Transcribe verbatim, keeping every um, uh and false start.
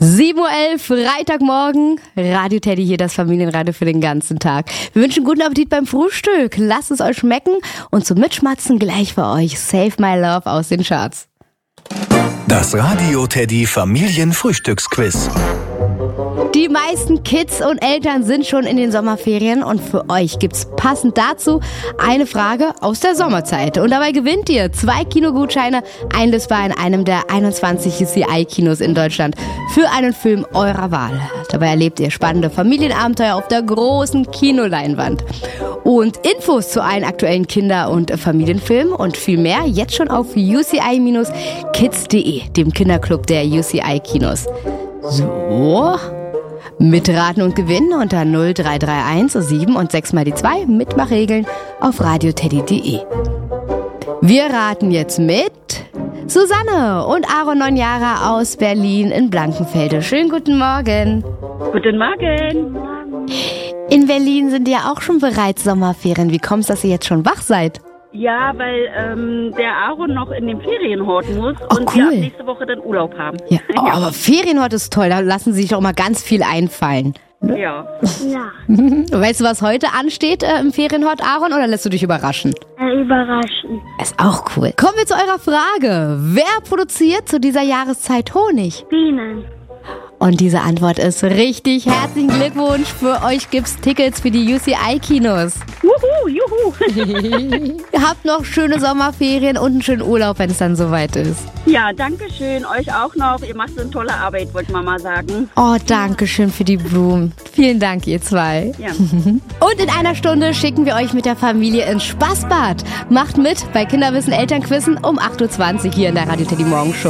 sieben Uhr elf, Freitagmorgen, Radio Teddy hier, das Familienradio für den ganzen Tag. Wir wünschen guten Appetit beim Frühstück, lasst es euch schmecken und zum Mitschmatzen gleich für euch Save My Love aus den Charts. Das Radio Teddy Familienfrühstücksquiz. Die meisten Kids und Eltern sind schon in den Sommerferien und für euch gibt's passend dazu eine Frage aus der Sommerzeit. Und dabei gewinnt ihr zwei Kinogutscheine, einlösbar in einem der einundzwanzig U C I-Kinos in Deutschland für einen Film eurer Wahl. Dabei erlebt ihr spannende Familienabenteuer auf der großen Kinoleinwand. Und Infos zu allen aktuellen Kinder- und Familienfilmen und viel mehr jetzt schon auf u c i Bindestrich kids punkt d e, dem Kinderclub der U C I-Kinos. So... Mitraten und gewinnen unter null drei drei eins sieben und sechs mal die zwei Mitmachregeln auf radioteddy punkt de. Wir raten jetzt mit Susanne und Aaron, neun Jahre, aus Berlin in Blankenfelde. Schönen guten Morgen. Guten Morgen. In Berlin sind ja auch schon bereits Sommerferien. Wie kommt es, dass ihr jetzt schon wach seid? Ja, weil ähm, der Aaron noch in den Ferien muss oh, und cool. wir ab nächste Woche dann Urlaub haben. Ja. Oh, ja. Aber Ferienhort ist toll, da lassen sich doch mal ganz viel einfallen. Ne? Ja. Ja. Weißt du, was heute ansteht äh, im Ferienhort, Aaron, oder lässt du dich überraschen? Äh, überraschend. Ist auch cool. Kommen wir zu eurer Frage. Wer produziert zu dieser Jahreszeit Honig? Bienen. Und diese Antwort ist richtig. Herzlichen Glückwunsch. Für euch gibt's Tickets für die U C I-Kinos. Juhu, juhu. Ihr habt noch schöne Sommerferien und einen schönen Urlaub, wenn es dann soweit ist. Ja, danke schön. Euch auch noch. Ihr macht so eine tolle Arbeit, wollte Mama sagen. Oh, danke schön für die Blumen. Vielen Dank, ihr zwei. Ja. Und in einer Stunde schicken wir euch mit der Familie ins Spaßbad. Macht mit bei Kinderwissen Elternquizzen um acht Uhr zwanzig hier in der Radio Teddy Morgenshow.